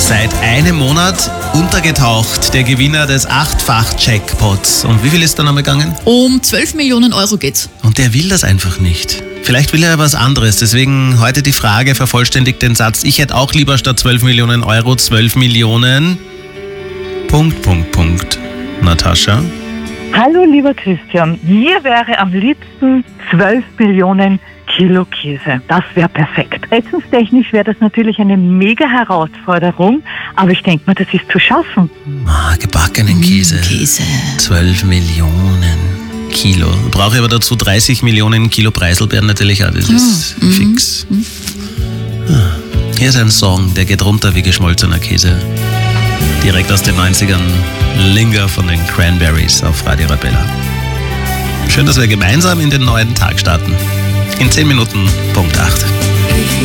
Seit einem Monat untergetaucht, der Gewinner des 8-fach-Jackpots. Und wie viel ist da nochmal gegangen? Um 12 Millionen Euro geht's. Und der will das einfach nicht. Vielleicht will er ja was anderes. Deswegen heute die Frage, vervollständigt den Satz. Ich hätte auch lieber statt 12 Millionen Euro 12 Millionen... ... Natascha? Hallo lieber Christian, mir wäre am liebsten 12 Millionen Kilo Käse. Das wäre perfekt. Essenstechnisch wäre das natürlich eine mega Herausforderung, aber ich denke mal, das ist zu schaffen. Gebackenen Käse. Käse. 12 Millionen Kilo. Brauche ich aber dazu 30 Millionen Kilo Preiselbeeren natürlich auch. Das ist fix. Hier ist ein Song, der geht runter wie geschmolzener Käse. Direkt aus den 90ern. Linger von den Cranberries auf Radio Arabella. Schön, dass wir gemeinsam in den neuen Tag starten. In 10 Minuten, Punkt 8.